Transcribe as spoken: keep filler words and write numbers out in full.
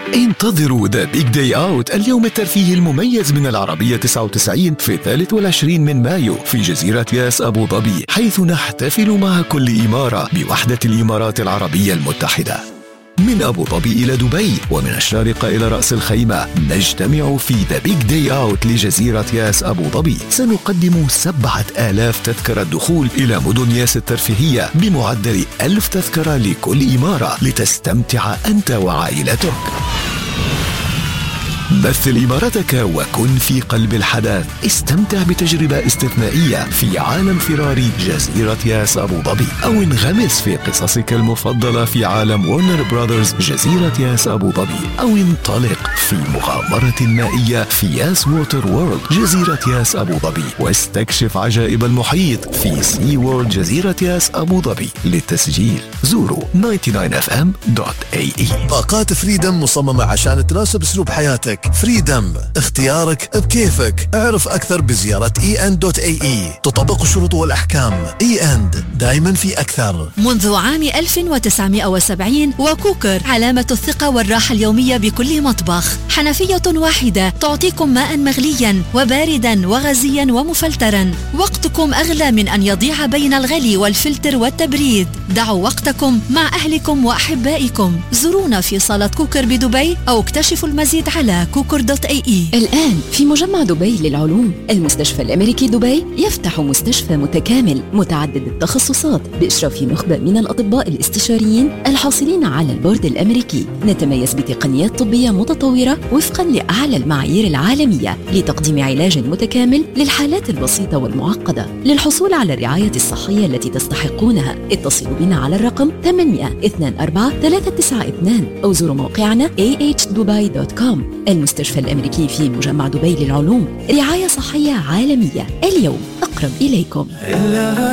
انتظروا ذا بيج داي اوت، اليوم الترفيهي المميز من العربية تسعة وتسعين في الثالث والعشرين من مايو في جزيرة ياس أبو ظبي، حيث نحتفل مع كل إمارة بوحدة الإمارات العربية المتحدة. من أبو ظبي إلى دبي ومن الشارقة إلى رأس الخيمة نجتمع في ذا بيج داي أوت لجزيرة ياس أبو ظبي. سنقدم سبعة آلاف تذكرة دخول إلى مدن ياس الترفيهية بمعدل ألف تذكرة لكل إمارة لتستمتع أنت وعائلتك. مثل إمارتك وكن في قلب الحدث. استمتع بتجربة استثنائية في عالم فراري جزيرة ياس أبو ظبي، أو انغمس في قصصك المفضلة في عالم وورنر براذرز جزيرة ياس أبو ظبي، أو انطلق في مغامرة مائية في ياس ووتر وورلد جزيرة ياس أبو ظبي، واستكشف عجائب المحيط في سي وورلد جزيرة ياس أبو ظبي. للتسجيل زوروا تسعة وتسعين إف إم دوت إيه إي. باقات فريدم مصممة عشان تناسب أسلوب حياتك. فريدم، اختيارك بكيفك. اعرف أكثر بزيارة إي إند دوت إيه إي. تطبق الشروط والأحكام. إي إند، دايما في أكثر. منذ عام ألف وتسعمائة وسبعين وكوكر، علامة الثقة والراحة اليومية بكل مطبخ. حنفية واحدة تعطيكم ماء مغليا وباردا وغازيا ومفلترا. وقتكم أغلى من أن يضيع بين الغلي والفلتر والتبريد. دعوا وقتكم مع أهلكم وأحبائكم. زورونا في صالة كوكر بدبي أو اكتشفوا المزيد على كوكر دوت إيه إي. الآن في مجمع دبي للعلوم، المستشفى الأمريكي دبي يفتح مستشفى متكامل متعدد التخصصات بإشراف نخبة من الأطباء الاستشاريين الحاصلين على البورد الأمريكي. نتميز بتقنيات طبية متطورة وفقا لأعلى المعايير العالمية لتقديم علاج متكامل للحالات البسيطة والمعقدة. للحصول على الرعاية الصحية التي تستحقونها اتصلوا بنا على الرقم ثمانية اثنين أربعة ثلاثة تسعة اثنين أو زوروا موقعنا إيه إتش دبي دوت كوم. المستشفى الأمريكي في مجمع دبي للعلوم، رعاية صحية عالمية اليوم أقرب إليكم.